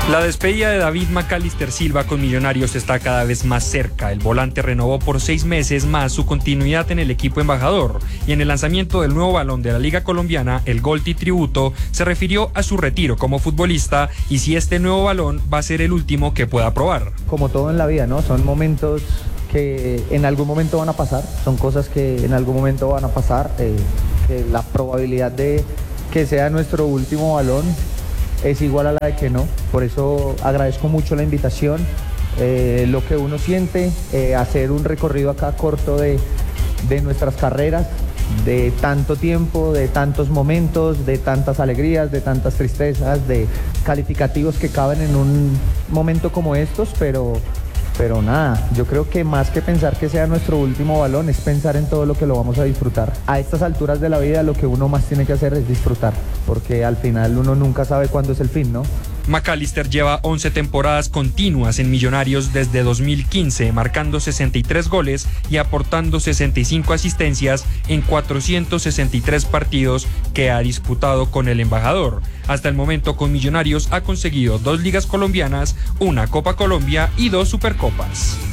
La despedida de David McAllister Silva con Millonarios está cada vez más cerca. El volante renovó por 6 meses más su continuidad en el equipo embajador y en el lanzamiento del nuevo balón de la Liga Colombiana, el Golti Tributo, se refirió a su retiro como futbolista y si este nuevo balón va a ser el último que pueda probar. Como todo en la vida, ¿no? Son momentos que en algún momento van a pasar, son cosas que en algún momento van a pasar, que la probabilidad de que sea nuestro último balón es igual a la de que no. Por eso agradezco mucho la invitación, lo que uno siente, hacer un recorrido acá corto de nuestras carreras, de tanto tiempo, de tantos momentos, de tantas alegrías, de tantas tristezas, de calificativos que caben en un momento como estos, pero nada, yo creo que más que pensar que sea nuestro último balón es pensar en todo lo que lo vamos a disfrutar. A estas alturas de la vida lo que uno más tiene que hacer es disfrutar, porque al final uno nunca sabe cuándo es el fin, ¿no? McAllister lleva 11 temporadas continuas en Millonarios desde 2015, marcando 63 goles y aportando 65 asistencias en 463 partidos que ha disputado con el embajador. Hasta el momento con Millonarios ha conseguido 2 ligas colombianas, una Copa Colombia y 2 Supercopas.